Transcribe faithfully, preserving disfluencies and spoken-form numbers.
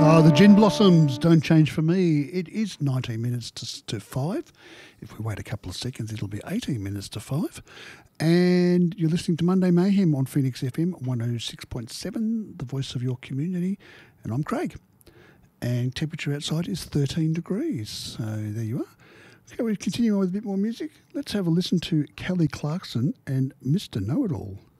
Ah, the Gin Blossoms don't change for me. It is nineteen minutes to, to five. If we wait a couple of seconds, it'll be eighteen minutes to five. And you're listening to Monday Mayhem on Phoenix F M one oh six point seven, the voice of your community. And I'm Craig. And temperature outside is thirteen degrees. So there you are. Okay, we continue on with a bit more music. Let's have a listen to Kelly Clarkson and Mister Know-It-All.